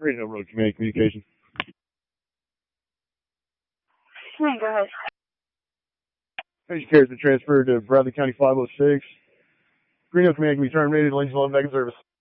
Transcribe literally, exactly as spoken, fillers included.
Green Hill Road Command Communications. Hmm, go ahead. Patient care has been transferred to Bradley County five oh six. Green Hill Command can be terminated. Lanes eleven back in service.